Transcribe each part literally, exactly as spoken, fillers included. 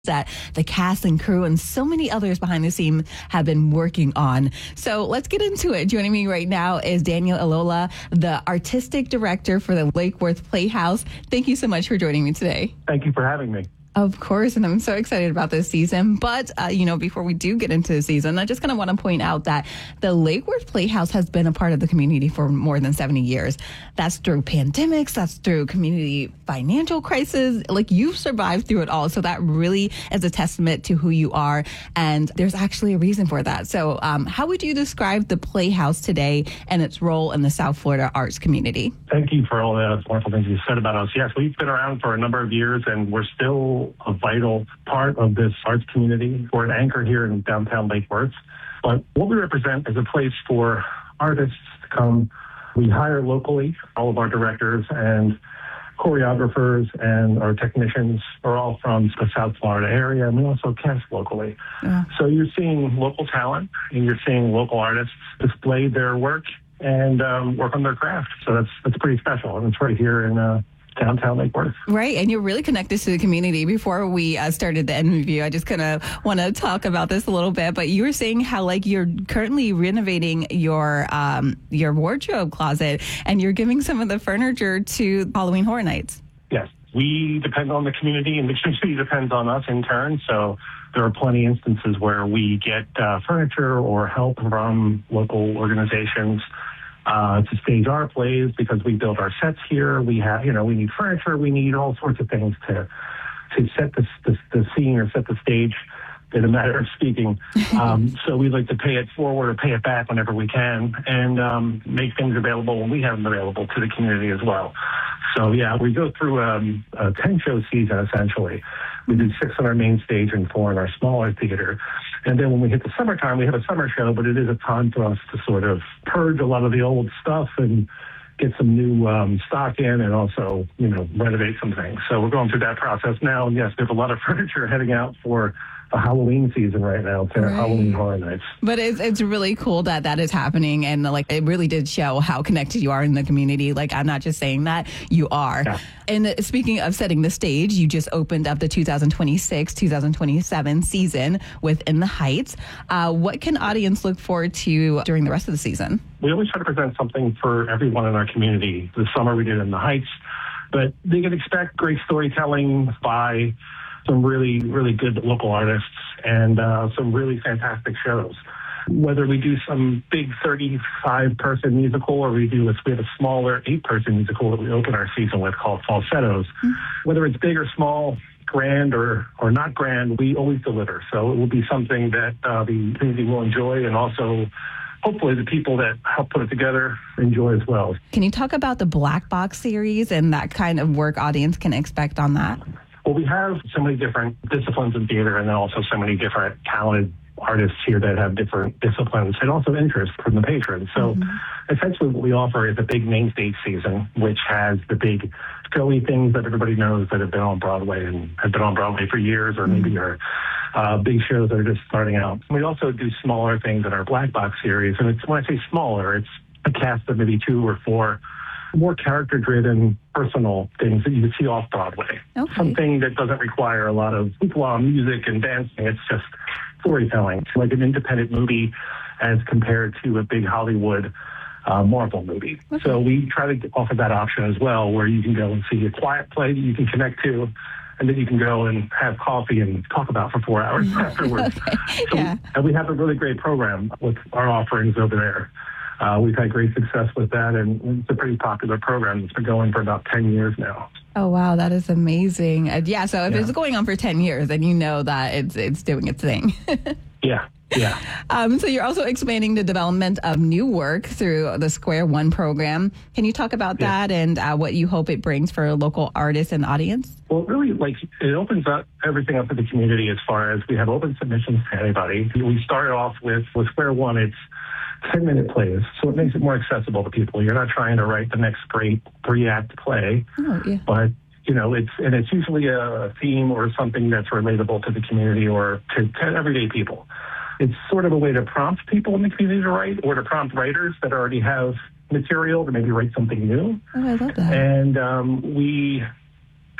that the cast and crew and so many others behind the scene have been working on. So let's get into it. Joining me right now is Daniel Ilola, the artistic director for the Lake Worth Playhouse. Thank you so much for joining me today. Thank you for having me. Of course, and I'm so excited about this season. But, uh, you know, before we do get into the season, I just kind of want to point out that the Lake Worth Playhouse has been a part of the community for more than seventy years. That's through pandemics, that's through community financial crisis. Like, you've survived through it all. So that really is a testament to who you are. And there's actually a reason for that. So um, how would you describe the Playhouse today and its role in the South Florida arts community? Thank you for all the wonderful things you said about us. Yes, we've been around for a number of years, and we're still a vital part of this arts community. We're an anchor here in downtown Lake Worth. But what we represent is a place for artists to come. We hire locally. All of our directors and choreographers and our technicians are all from the South Florida area, and we also cast locally. Yeah. So you're seeing local talent, and you're seeing local artists display their work and um, work on their craft. So that's that's pretty special, and it's right here in uh, downtown Lake Worth. Right, and you're really connected to the community. Before we uh, started the interview, I just kind of want to talk about this a little bit, but you were saying how, like, you're currently renovating your um, your wardrobe closet, and you're giving some of the furniture to Halloween Horror Nights. Yes, we depend on the community, and the community depends on us in turn, so there are plenty of instances where we get uh, furniture or help from local organizations Uh, to stage our plays because we build our sets here. We have, you know, we need furniture. We need all sorts of things to to set the, the, the scene or set the stage in a matter of speaking. Um, so we like to pay it forward or pay it back whenever we can and um, make things available when we have them available to the community as well. So, yeah, we go through um, a ten-show season, essentially. We do six on our main stage and four in our smaller theater. And then when we hit the summertime, we have a summer show, but it is a time for us to sort of purge a lot of the old stuff and get some new um, stock in and also, you know, renovate some things. So we're going through that process now. And, yes, there's a lot of furniture heading out for the Halloween season right now, to right. Halloween Horror Nights. But it's it's really cool that that is happening, and like it really did show how connected you are in the community. Like, I'm not just saying that, you are. Yeah. And speaking of setting the stage, you just opened up the two thousand twenty-six two thousand twenty-seven season with In the Heights. Uh, what can audience look forward to during the rest of the season? We always try to present something for everyone in our community. This summer we did In the Heights, but they can expect great storytelling by some really, really good local artists and uh, some really fantastic shows. Whether we do some big thirty-five person musical or we do a, we have a smaller eight person musical that we open our season with called Falsettos. Mm-hmm. Whether it's big or small, grand or, or not grand, we always deliver. So it will be something that uh, the community will enjoy, and also hopefully the people that help put it together enjoy as well. Can you talk about the Black Box series and that kind of work audience can expect on that? Well, we have so many different disciplines in theater, and then also so many different talented artists here that have different disciplines and also interest from the patrons. So mm-hmm. essentially what we offer is a big main stage season, which has the big showy things that everybody knows that have been on Broadway and have been on Broadway for years, or maybe are uh, big shows that are just starting out. We also do smaller things in our Black Box series, and it's when I say smaller, it's a cast of maybe two or four more character-driven, personal things that you would see off-Broadway. Okay. Something that doesn't require a lot of hoopla, music, and dancing. It's just storytelling. It's like an independent movie as compared to a big Hollywood uh, Marvel movie. Okay. So we try to offer that option as well, where you can go and see a quiet play that you can connect to, and then you can go and have coffee and talk about for four hours afterwards. Okay. So yeah. we, and we have a really great program with our offerings over there. Uh, we've had great success with that, and it's a pretty popular program. It's been going for about ten years now. Oh, wow. That is amazing. Uh, yeah, so if yeah. it's going on for ten years, then you know that it's it's doing its thing. yeah, yeah. Um, so you're also expanding the development of new work through the Square One program. Can you talk about yeah. that and uh, what you hope it brings for local artists and audience? Well, really, like, it opens up everything up to the community as far as we have open submissions to anybody. We started off with, with Square One, it's ten-minute plays, so it makes it more accessible to people. You're not trying to write the next great three-act play, oh, yeah. but, you know, it's and it's usually a theme or something that's relatable to the community or to, to everyday people. It's sort of a way to prompt people in the community to write, or to prompt writers that already have material to maybe write something new. Oh, I love that. And um, we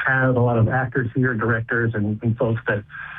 have a lot of actors here, directors, and, and folks that